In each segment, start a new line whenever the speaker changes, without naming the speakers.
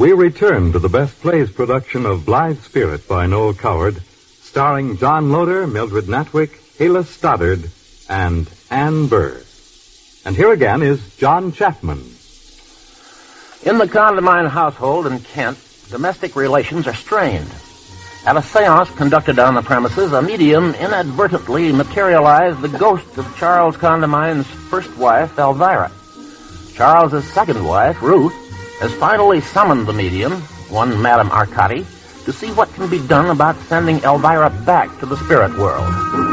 we return to the Best Plays production of Blithe Spirit by Noel Coward, starring John Loder, Mildred Natwick, Hela Stoddard, and Ann Burr. And here again is John Chapman.
In the Condamine household in Kent, domestic relations are strained. At a seance conducted on the premises, a medium inadvertently materialized the ghost of Charles Condamine's first wife, Elvira. Charles's second wife, Ruth, has finally summoned the medium, one Madame Arcati, to see what can be done about sending Elvira back to the spirit world.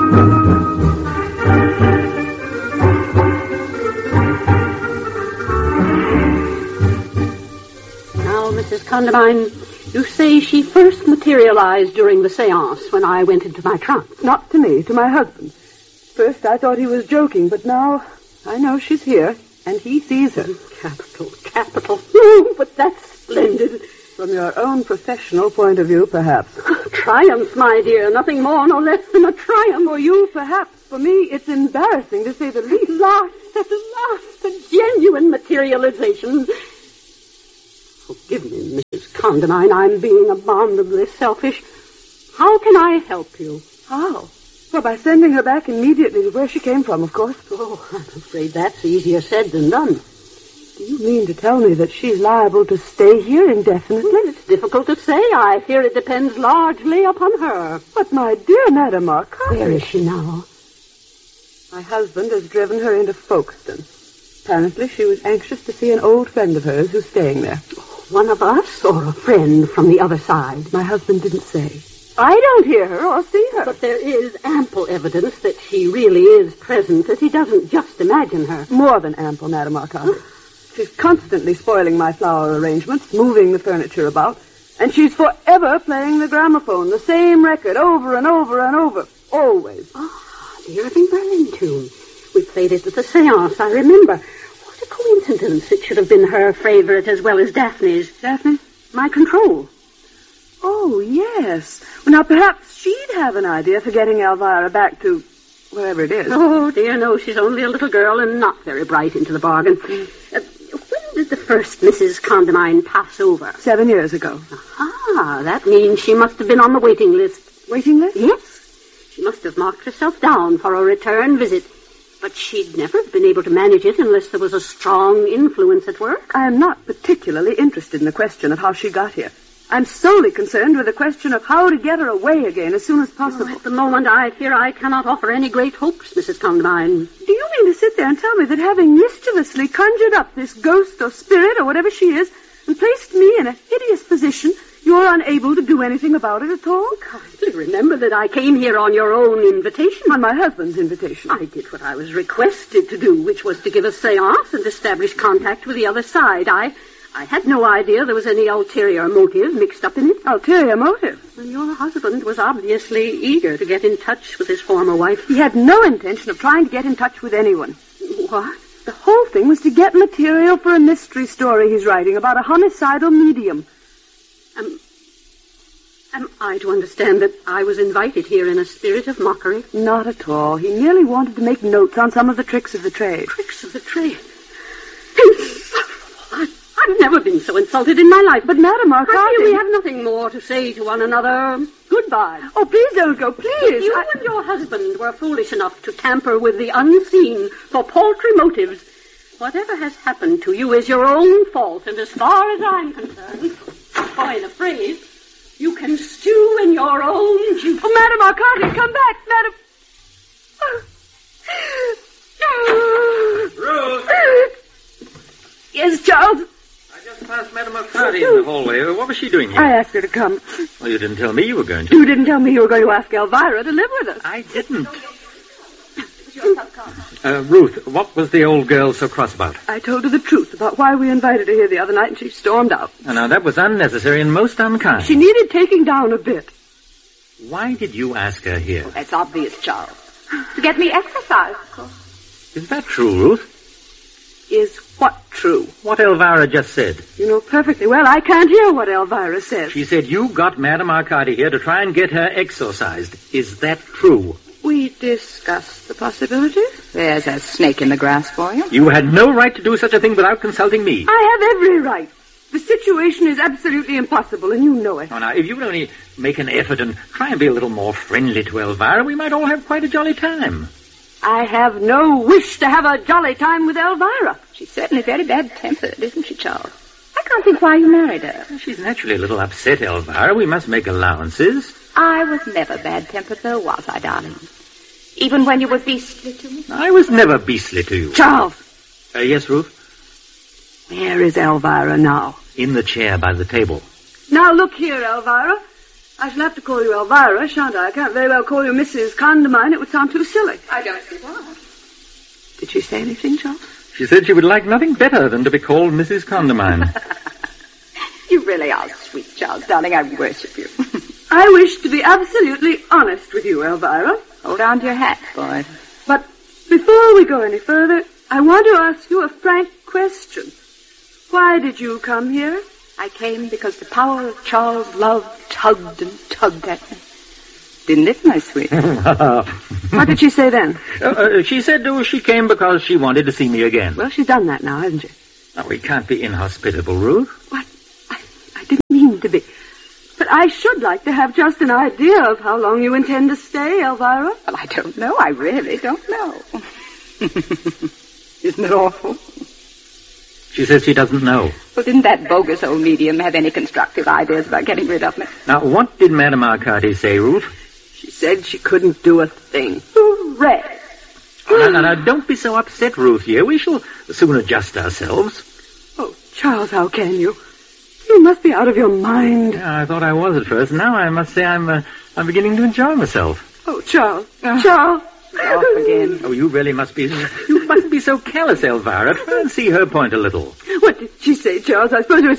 Now, Mrs. Condamine, you say she first materialized during the seance when I went into my trance.
Not to me, to my husband. First I thought he was joking, but now I know she's here, and he sees her.
Capital. Oh, but that's splendid.
From your own professional point of view, perhaps.
Triumph, my dear. Nothing more, no less than a triumph.
For you, perhaps. For me, it's embarrassing, to say the least.
At last, a genuine materialization. Forgive me, Mrs. Condamine. I'm being abominably selfish. How can I help you?
How? Well, by sending her back immediately to where she came from, of course.
Oh, I'm afraid that's easier said than done.
Do you mean to tell me that she's liable to stay here indefinitely?
Well, it's difficult to say. I fear it depends largely upon her.
But, my dear Madame Arcati...
Where is she now?
My husband has driven her into Folkestone. Apparently she was anxious to see an old friend of hers who's staying there.
One of us or a friend from the other side?
My husband didn't say. I don't hear her or see her.
But there is ample evidence that she really is present, that he doesn't just imagine her.
More than ample, Madame Arcati. She's constantly spoiling my flower arrangements, moving the furniture about, and she's forever playing the gramophone, the same record, over and over and over, always.
Ah, the Irving Berlin tune. We played it at the seance, I remember. What a coincidence. It should have been her favorite as well as Daphne's.
Daphne?
My Control.
Oh, yes. Well, now, perhaps she'd have an idea for getting Elvira back to wherever it is.
Oh, dear, no. She's only a little girl and not very bright into the bargain. When did the first Mrs. Condamine pass over?
7 years ago.
Ah, that means she must have been on the waiting list.
Waiting list?
Yes. She must have marked herself down for a return visit. But she'd never been able to manage it unless there was a strong influence at work.
I am not particularly interested in the question of how she got here. I'm solely concerned with the question of how to get her away again as soon as possible.
Oh, at the moment, I fear I cannot offer any great hopes, Mrs. Condamine.
Do you mean to sit there and tell me that having mischievously conjured up this ghost or spirit or whatever she is and placed me in a hideous position, you're unable to do anything about it at all?
Kindly remember that I came here on your own invitation.
On my husband's invitation.
I did what I was requested to do, which was to give a seance and establish contact with the other side. I had no idea there was any ulterior motive mixed up in it.
Ulterior motive?
Well, your husband was obviously eager to get in touch with his former wife.
He had no intention of trying to get in touch with anyone.
What?
The whole thing was to get material for a mystery story he's writing about a homicidal medium.
Am I to understand that I was invited here in a spirit of mockery?
Not at all. He merely wanted to make notes on some of the tricks of the trade.
Tricks of the trade? I've never been so insulted in my life.
But, Madame Arcati...
I fear we have nothing more to say to one another. Goodbye.
Oh, please don't go, please.
If you and your husband were foolish enough to tamper with the unseen for paltry motives, whatever has happened to you is your own fault, and as far as I'm concerned, coin a phrase, you can stew in your own juice.
Oh, Madame Arcati, come back, Madame...
Ruth!
Yes, Charles?
I just passed Madame Arcati in the hallway. What was she doing here?
I asked her to come.
Well, you didn't tell me you were going to.
You didn't tell me you were going to ask Elvira to live with us.
I didn't. Ruth, what was the old girl so cross about?
I told her the truth about why we invited her here the other night, and she stormed out.
Now, that was unnecessary and most unkind.
She needed taking down a bit.
Why did you ask her here?
That's obvious, Charles.
To get me exercise, of course.
Is that true, Ruth?
Is what true?
What Elvira just said.
You know perfectly well I can't hear what Elvira says.
She said you got Madame Arcati here to try and get her exorcised. Is that true?
We discussed the possibility.
There's a snake in the grass for you.
You had no right to do such a thing without consulting me.
I have every right. The situation is absolutely impossible, and you know it.
Oh, now, if you would only make an effort and try and be a little more friendly to Elvira, we might all have quite a jolly time.
I have no wish to have a jolly time with Elvira.
She's certainly very bad-tempered, isn't she, Charles? I can't think why you married her.
She's naturally a little upset, Elvira. We must make allowances.
I was never bad-tempered, though, was I, darling? Even when you were beastly to me?
I was never beastly to you.
Charles!
Yes, Ruth?
Where is Elvira now?
In the chair by the table.
Now, look here, Elvira. I shall have to call you Elvira, shan't I? I can't very well call you Mrs. Condamine. It would sound too silly.
I don't see why.
Did she say anything, Charles?
She said she would like nothing better than to be called Mrs. Condamine.
You really are sweet, Charles, darling. I worship you.
I wish to be absolutely honest with you, Elvira.
Hold on to your hat, boy.
But before we go any further, I want to ask you a frank question. Why did you come here?
I came because the power of Charles' love tugged and tugged at me. Didn't it, my sweet?
What did she say then?
She said she came because she wanted to see me again.
Well, she's done that now, hasn't she?
Now, we can't be inhospitable, Ruth.
What? I didn't mean to be. But I should like to have just an idea of how long you intend to stay, Elvira.
Well, I don't know. I really don't know. Isn't it awful?
She says she doesn't know.
Well, didn't that bogus old medium have any constructive ideas about getting rid of me?
Now, what did Madame Arcady say, Ruth?
She said she couldn't do a thing. Hooray!
No, don't be so upset, Ruth, here. We shall soon adjust ourselves.
Oh, Charles, how can you? You must be out of your mind.
Yeah, I thought I was at first. Now I must say I'm beginning to enjoy myself.
Oh, Charles. Charles.
Off again.
Oh, you really must be... You mustn't be so callous, Elvira. Try and see her point a little.
What did she say, Charles? I suppose it was